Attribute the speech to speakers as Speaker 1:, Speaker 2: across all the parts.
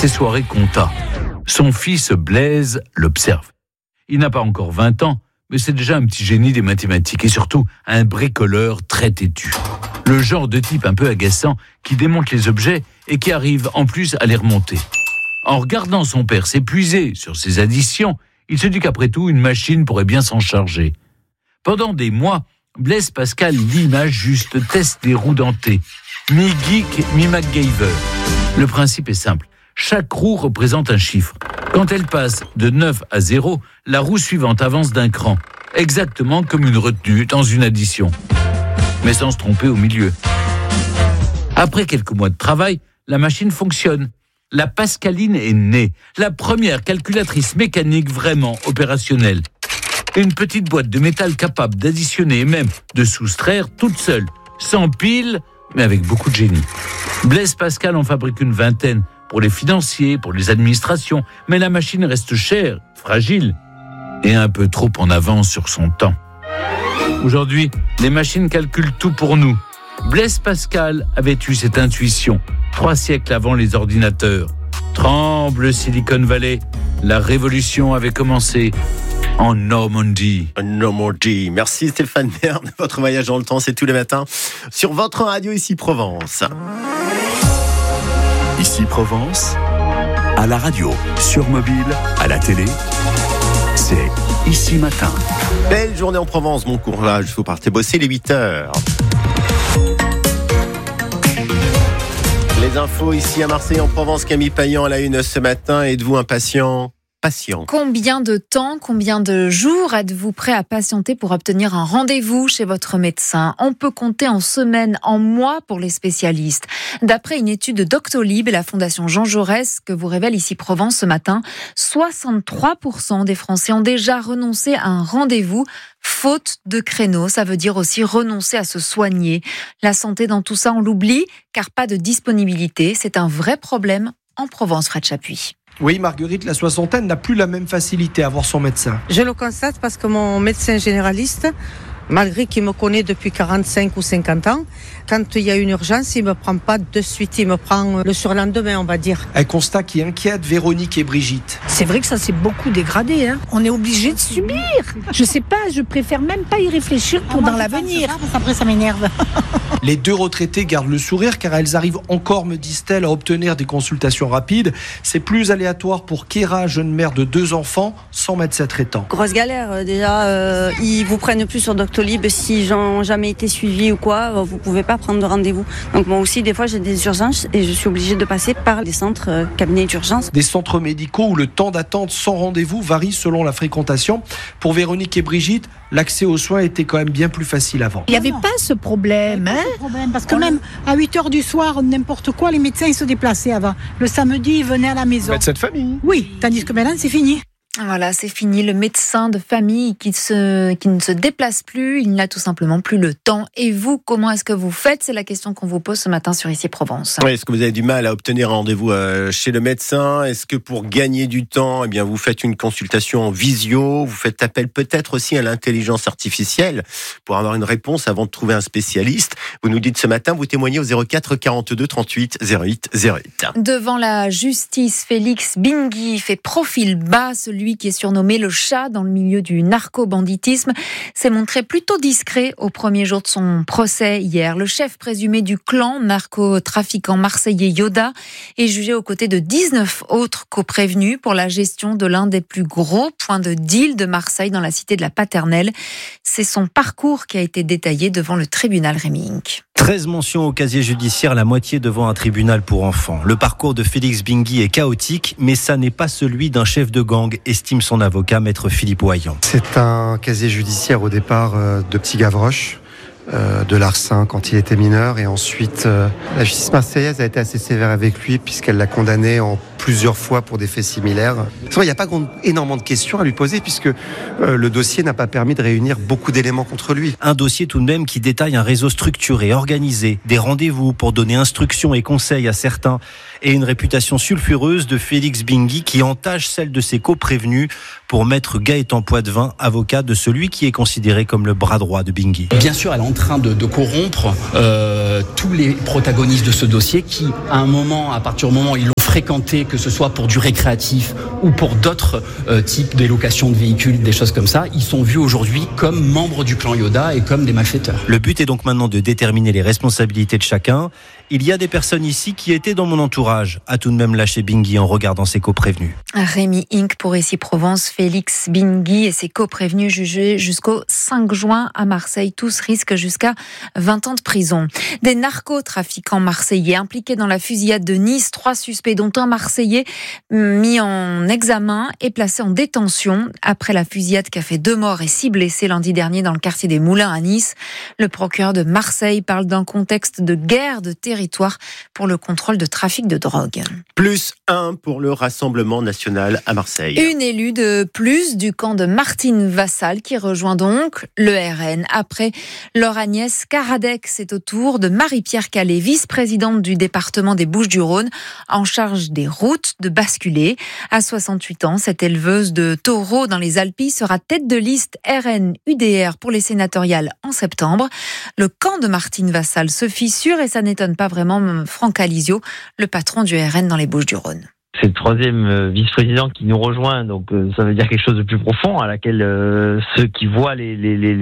Speaker 1: ses soirées compta. Son fils Blaise l'observe. Il n'a pas encore 20 ans, mais c'est déjà un petit génie des mathématiques et surtout un bricoleur très têtu. Le genre de type un peu agaçant qui démonte les objets et qui arrive en plus à les remonter. En regardant son père s'épuiser sur ses additions, il se dit qu'après tout, une machine pourrait bien s'en charger. Pendant des mois, Blaise Pascal l'image juste teste des roues dentées. Mi-geek, mi-MacGyver. Le principe est simple. Chaque roue représente un chiffre. Quand elle passe de 9 à 0, la roue suivante avance d'un cran. Exactement comme une retenue dans une addition. Mais sans se tromper au milieu. Après quelques mois de travail, la machine fonctionne. La Pascaline est née. La première calculatrice mécanique vraiment opérationnelle. Une petite boîte de métal capable d'additionner et même de soustraire toute seule. Sans pile, mais avec beaucoup de génie. Blaise Pascal en fabrique une vingtaine. Pour les financiers, pour les administrations. Mais la machine reste chère, fragile et un peu trop en avance sur son temps. Aujourd'hui, les machines calculent tout pour nous. Blaise Pascal avait eu cette intuition 3 siècles avant les ordinateurs. Tremble Silicon Valley, la révolution avait commencé en Normandie.
Speaker 2: Normandie. Merci Stéphane Bern. Votre voyage dans le temps, c'est tous les matins sur votre radio ici Provence.
Speaker 3: Ici Provence, à la radio, sur mobile, à la télé, c'est Ici Matin.
Speaker 2: Belle journée en Provence, bon courage, vous partez bosser les 8h. Les infos ici à Marseille en Provence, Camille Payan à la une ce matin. Êtes-vous impatient ? Patient.
Speaker 4: Combien de temps, combien de jours êtes-vous prêt à patienter pour obtenir un rendez-vous chez votre médecin ? On peut compter en semaines, en mois pour les spécialistes. D'après une étude de Doctolib et la Fondation Jean Jaurès que vous révèle ici Provence ce matin, 63% des Français ont déjà renoncé à un rendez-vous faute de créneau. Ça veut dire aussi renoncer à se soigner. La santé dans tout ça, on l'oublie car pas de disponibilité. C'est un vrai problème en Provence, Fred Chapuis.
Speaker 5: Oui, Marguerite, la soixantaine n'a plus la même facilité à voir son médecin.
Speaker 6: Je le constate parce que mon médecin généraliste, malgré qu'il me connaît depuis 45 ou 50 ans, quand il y a une urgence, il ne me prend pas de suite, il me prend le surlendemain, on va dire.
Speaker 5: Un constat qui inquiète Véronique et Brigitte.
Speaker 7: C'est vrai que ça s'est beaucoup dégradé. On est obligé de subir. Je sais pas, je préfère même pas y réfléchir pour dans l'avenir.
Speaker 8: Après, ça m'énerve.
Speaker 5: Les deux retraitées gardent le sourire car elles arrivent encore, me disent-elles, à obtenir des consultations rapides. C'est plus aléatoire pour Kéra, jeune mère de 2 enfants, sans médecin traitant.
Speaker 9: Grosse galère, déjà, ils vous prennent plus sur Doctolib si n'ont jamais été suivis ou quoi, vous pouvez pas prendre de rendez-vous. Donc moi aussi, des fois, j'ai des urgences et je suis obligée de passer par des centres cabinets d'urgence.
Speaker 5: Des centres médicaux où le temps d'attente sans rendez-vous varie selon la fréquentation. Pour Véronique et Brigitte, l'accès aux soins était quand même bien plus facile avant.
Speaker 7: Il n'y avait pas ce problème.
Speaker 8: Parce que même à 8h du soir, n'importe quoi, les médecins ils se déplaçaient avant. Le samedi, ils venaient à la maison.
Speaker 5: Médecin de famille.
Speaker 8: Oui, tandis que maintenant, c'est fini.
Speaker 4: Voilà, c'est fini. Le médecin de famille qui ne se déplace plus, il n'a tout simplement plus le temps. Et vous, comment est-ce que vous faites ? C'est la question qu'on vous pose ce matin sur Ici Provence.
Speaker 2: Oui, est-ce que vous avez du mal à obtenir un rendez-vous chez le médecin ? Est-ce que pour gagner du temps, eh bien, vous faites une consultation en visio ? Vous faites appel peut-être aussi à l'intelligence artificielle pour avoir une réponse avant de trouver un spécialiste ? Vous nous dites ce matin, vous témoignez au 04 42 38 08 08.
Speaker 4: Devant la justice, Félix Bingui fait profil bas. Celui qui est surnommé le chat dans le milieu du narco-banditisme, s'est montré plutôt discret au premier jour de son procès hier. Le chef présumé du clan narcotrafiquant marseillais Yoda est jugé aux côtés de 19 autres co-prévenus pour la gestion de l'un des plus gros points de deal de Marseille dans la cité de la Paternelle. C'est son parcours qui a été détaillé devant le tribunal Rémy Inc.
Speaker 10: 13 mentions au casier judiciaire, la moitié devant un tribunal pour enfants. Le parcours de Félix Bingui est chaotique, mais ça n'est pas celui d'un chef de gang, estime son avocat, maître Philippe Oyon.
Speaker 11: C'est un casier judiciaire au départ de petit Gavroche, de Larsin quand il était mineur, et ensuite la justice marseillaise a été assez sévère avec lui puisqu'elle l'a condamné en plusieurs fois pour des faits similaires. Il n'y a pas énormément de questions à lui poser puisque le dossier n'a pas permis de réunir beaucoup d'éléments contre lui.
Speaker 10: Un dossier tout de même qui détaille un réseau structuré, organisé, des rendez-vous pour donner instructions et conseils à certains, et une réputation sulfureuse de Félix Bingui qui entache celle de ses co-prévenus, pour maître Gaëtan Poitvin, avocat de celui qui est considéré comme le bras droit de Bingui.
Speaker 12: Bien sûr, elle est en train de corrompre tous les protagonistes de ce dossier qui, à partir du moment où ils l'ont fréquentés, que ce soit pour du récréatif ou pour d'autres types des locations de véhicules, des choses comme ça, ils sont vus aujourd'hui comme membres du clan Yoda et comme des malfaiteurs.
Speaker 10: Le but est donc maintenant de déterminer les responsabilités de chacun. Il y a des personnes ici qui étaient dans mon entourage, a tout de même lâché Bingui en regardant ses coprévenus.
Speaker 4: Rémi Inc. pour Ici Provence, Félix Bingui et ses coprévenus jugés jusqu'au 5 juin à Marseille. Tous risquent jusqu'à 20 ans de prison. Des narcotrafiquants marseillais impliqués dans la fusillade de Nice. 3 suspects, dont un Marseillais mis en examen et placé en détention après la fusillade qui a fait 2 morts et 6 blessés lundi dernier dans le quartier des Moulins à Nice. Le procureur de Marseille parle d'un contexte de guerre de territoire pour le contrôle de trafic de drogue.
Speaker 2: +1 pour le Rassemblement national à Marseille.
Speaker 4: Une élue de plus du camp de Martine Vassal qui rejoint donc le RN. Après leur Agnès Karadec, c'est au tour de Marie-Pierre Calais, vice-présidente du département des Bouches-du-Rhône, en charge des routes, de basculer. À 68 ans, cette éleveuse de taureaux dans les Alpilles sera tête de liste RN-UDR pour les sénatoriales en septembre. Le camp de Martine Vassal se fissure et ça n'étonne pas vraiment Franck Alizio, le patron du RN dans les Bouches-du-Rhône.
Speaker 13: C'est le 3e vice-président qui nous rejoint, donc ça veut dire quelque chose de plus profond à laquelle ceux qui voient les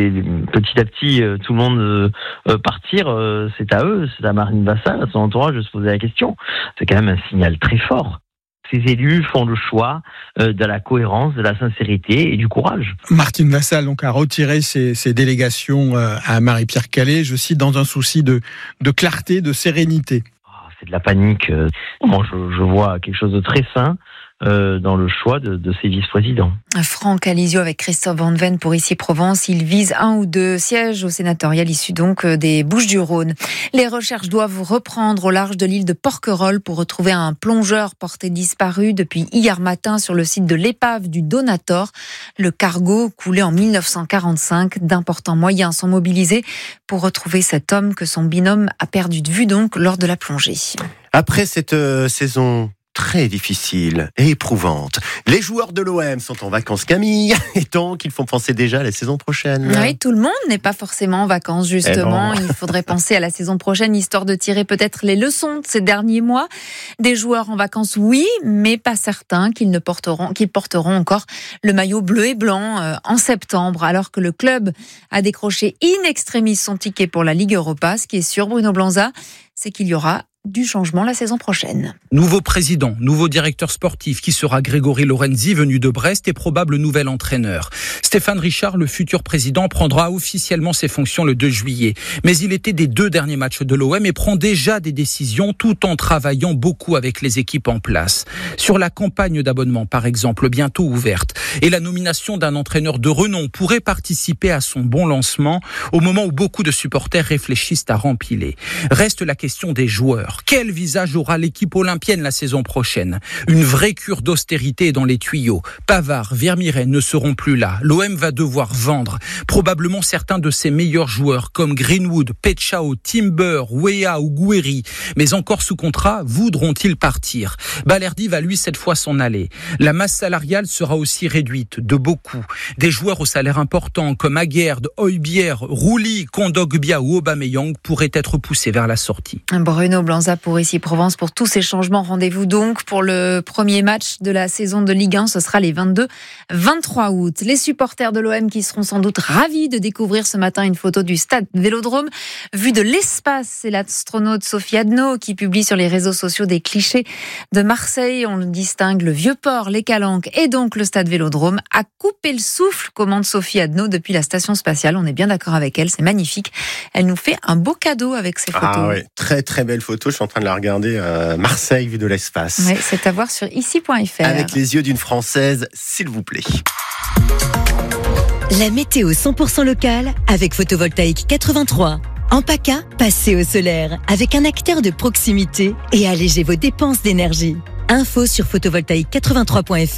Speaker 13: petit à petit tout le monde partir, c'est à eux, c'est à Martine Vassal, à son entourage de se poser la question. C'est quand même un signal très fort. Ces élus font le choix de la cohérence, de la sincérité et du courage.
Speaker 14: Martine Vassal donc a retiré ses délégations à Marie-Pierre Calais, je cite, dans un souci de clarté, de sérénité.
Speaker 13: C'est de la panique. Moi, je vois quelque chose de très sain dans le choix de ces vice-présidents.
Speaker 4: Franck Alizio avec Christophe Van Ven pour Ici Provence. Il vise 1 ou 2 sièges au sénatorial issus donc des Bouches-du-Rhône. Les recherches doivent reprendre au large de l'île de Porquerolles pour retrouver un plongeur porté disparu depuis hier matin sur le site de l'épave du Donator. Le cargo coulé en 1945. D'importants moyens sont mobilisés pour retrouver cet homme que son binôme a perdu de vue donc lors de la plongée.
Speaker 2: Après cette saison très difficile et éprouvante, les joueurs de l'OM sont en vacances, Camille, et donc ils font penser déjà à la saison prochaine.
Speaker 4: Oui, tout le monde n'est pas forcément en vacances, justement. Il faudrait penser à la saison prochaine, histoire de tirer peut-être les leçons de ces derniers mois. Des joueurs en vacances, oui, mais pas certains qu'ils porteront encore le maillot bleu et blanc en septembre, alors que le club a décroché in extremis son ticket pour la Ligue Europa. Ce qui est sûr, Bruno Blanza, c'est qu'il y aura du changement la saison prochaine.
Speaker 15: Nouveau président, nouveau directeur sportif qui sera Grégory Lorenzi, venu de Brest, et probable nouvel entraîneur. Stéphane Richard, le futur président, prendra officiellement ses fonctions le 2 juillet. Mais il était des 2 derniers matchs de l'OM et prend déjà des décisions tout en travaillant beaucoup avec les équipes en place. Sur la campagne d'abonnement, par exemple, bientôt ouverte, et la nomination d'un entraîneur de renom pourrait participer à son bon lancement au moment où beaucoup de supporters réfléchissent à rempiler. Reste la question des joueurs. Quel visage aura l'équipe olympienne la saison prochaine ? Une vraie cure d'austérité est dans les tuyaux. Pavard, Vermieren ne seront plus là. L'OM va devoir vendre. Probablement certains de ses meilleurs joueurs comme Greenwood, Petchao, Timber, Weah ou Gouiri. Mais encore sous contrat, voudront-ils partir ? Balerdi va lui cette fois s'en aller. La masse salariale sera aussi réduite de beaucoup. Des joueurs au salaire important comme Aguerd, Højbjerg, Rouli, Kondogbia ou Aubameyang pourraient être poussés vers la sortie.
Speaker 4: Bruno Blanza pour Ici Provence. Pour tous ces changements, rendez-vous donc pour le premier match de la saison de Ligue 1. Ce sera les 22-23 août. Les supporters de l'OM qui seront sans doute ravis de découvrir ce matin une photo du stade Vélodrome vue de l'espace. C'est l'astronaute Sophie Adno qui publie sur les réseaux sociaux des clichés de Marseille. On distingue le Vieux-Port, les Calanques et donc le stade Vélodrome. À couper le souffle, commande Sophie Adno depuis la station spatiale. On est bien d'accord avec elle, c'est magnifique. Elle nous fait un beau cadeau avec ces photos.
Speaker 2: Ah oui, très très belle photo. Je suis en train de la regarder, Marseille vue de l'espace.
Speaker 4: Oui, c'est à voir sur ici.fr.
Speaker 2: Avec les yeux d'une Française, s'il vous plaît.
Speaker 16: La météo 100% locale avec Photovoltaïque 83. En PACA, passez au solaire avec un acteur de proximité et allégez vos dépenses d'énergie. Info sur photovoltaïque83.fr.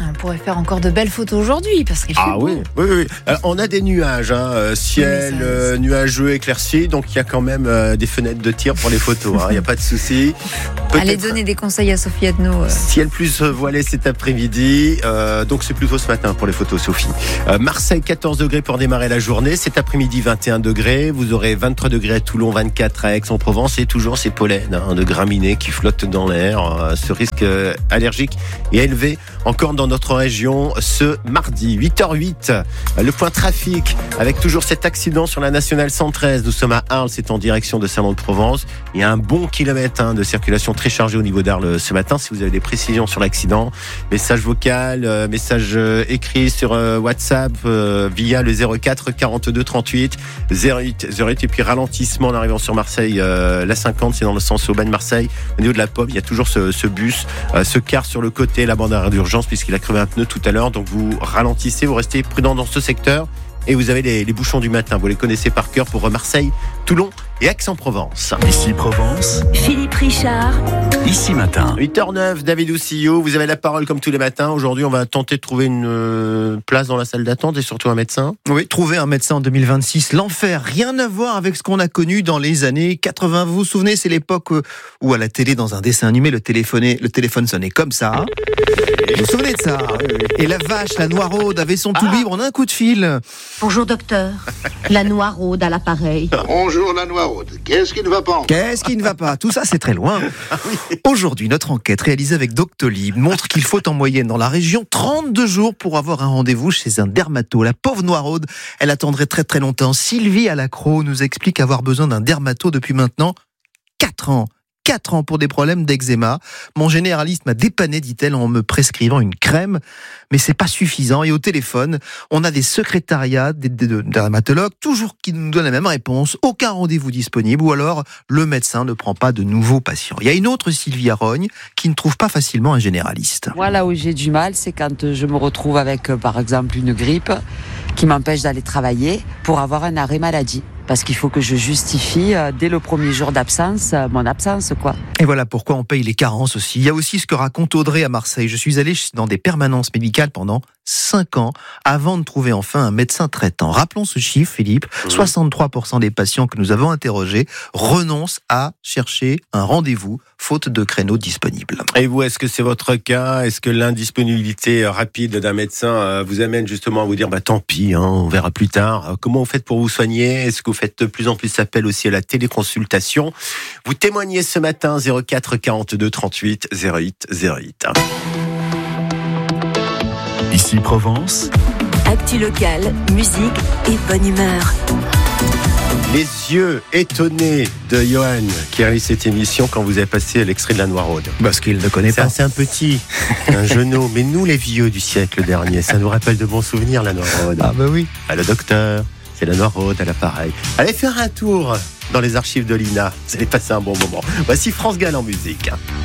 Speaker 4: On pourrait faire encore de belles photos aujourd'hui parce qu'il fait beau.
Speaker 2: Oui. On a des nuages, ciel nuageux, éclairci, donc il y a quand même des fenêtres de tir pour les photos. Il n'y a pas de souci.
Speaker 4: Allez donner des conseils à Sophie Adno.
Speaker 2: Ciel plus voilé cet après-midi, donc c'est plutôt ce matin pour les photos, Sophie. Marseille, 14 degrés pour démarrer la journée. Cet après-midi, 21 degrés. Vous aurez 23 degrés à Toulon, 24 à Aix-en-Provence et toujours ces pollens de graminées qui flottent dans l'air. Ce risque allergique est élevé encore dans notre région ce mardi. 8h08, le point trafic avec toujours cet accident sur la nationale 113. Nous sommes à Arles, c'est en direction de Salon-de-Provence. Il y a un bon kilomètre de circulation très chargée au niveau d'Arles ce matin. Si vous avez des précisions sur l'accident, message vocal, message écrit sur WhatsApp via le 04 42 38 08 08. Et puis ralentissement en arrivant sur Marseille, la 50, c'est dans le sens Aubagne-Marseille. Au niveau de la Pomme, il y a toujours ce bus, ce car sur le côté, la bande d'arrêt d'urgence puisqu'il a crevé un pneu tout à l'heure. Donc vous ralentissez, vous restez prudent dans ce secteur. Et vous avez les bouchons du matin, vous les connaissez par cœur pour Marseille, Toulon et Aix-en-Provence.
Speaker 3: Ici Provence,
Speaker 16: Philippe Richard.
Speaker 3: Ici Matin.
Speaker 2: 8h09, David Oussillot, vous avez la parole comme tous les matins. Aujourd'hui, on va tenter de trouver une place dans la salle d'attente et surtout un médecin.
Speaker 17: Oui, trouver un médecin en 2026, l'enfer, rien à voir avec ce qu'on a connu dans les années 80. Vous vous souvenez, c'est l'époque où à la télé, dans un dessin animé, le téléphone sonnait comme ça. Vous vous souvenez de ça? Et la vache, la noiraude, avait son tout libre en un coup de fil.
Speaker 18: Bonjour docteur, la noiraude à l'appareil.
Speaker 19: Bonjour la noiraude, qu'est-ce qui ne va pas?
Speaker 17: Qu'est-ce qui ne va pas? Tout ça c'est très loin. Aujourd'hui, notre enquête réalisée avec Doctolib montre qu'il faut en moyenne dans la région 32 jours pour avoir un rendez-vous chez un dermato. La pauvre noiraude, elle attendrait très très longtemps. Sylvie Alacro nous explique avoir besoin d'un dermato depuis maintenant 4 ans. 4 ans pour des problèmes d'eczéma. Mon généraliste m'a dépanné, dit-elle, en me prescrivant une crème, mais c'est pas suffisant. Et au téléphone, on a des secrétariats, des dermatologues, toujours qui nous donnent la même réponse, aucun rendez-vous disponible, ou alors le médecin ne prend pas de nouveaux patients. Il y a une autre Sylvie Arogne qui ne trouve pas facilement un généraliste.
Speaker 20: Moi, là où j'ai du mal, c'est quand je me retrouve avec, par exemple, une grippe qui m'empêche d'aller travailler pour avoir un arrêt maladie. Parce qu'il faut que je justifie dès le premier jour d'absence, mon absence, quoi.
Speaker 17: Et voilà pourquoi on paye les carences aussi. Il y a aussi ce que raconte Audrey à Marseille. Je suis allé dans des permanences médicales pendant 5 ans avant de trouver enfin un médecin traitant. Rappelons ce chiffre, Philippe. 63% des patients que nous avons interrogés renoncent à chercher un rendez-vous faute de créneaux disponibles.
Speaker 2: Et vous, est-ce que c'est votre cas? Est-ce que l'indisponibilité rapide d'un médecin vous amène justement à vous dire tant pis, on verra plus tard? Comment vous faites pour vous soigner? Est-ce que vous faites de plus en plus appel aussi à la téléconsultation? Vous témoignez ce matin 04 42 38 08 08.
Speaker 3: Ici Provence.
Speaker 16: Actu locale, musique et bonne humeur.
Speaker 2: Les yeux étonnés de Johan qui réalise cette émission quand vous avez passé l'extrait de la noiraude.
Speaker 17: Parce qu'il ne connaît pas.
Speaker 2: C'est un petit, un genou. Mais nous, les vieux du siècle dernier, ça nous rappelle de bons souvenirs, la noiraude.
Speaker 17: Ah bah oui.
Speaker 2: Le docteur, c'est la noiraude à l'appareil. Allez faire un tour dans les archives de l'INA. Vous allez passer un bon moment. Voici France Gall en musique.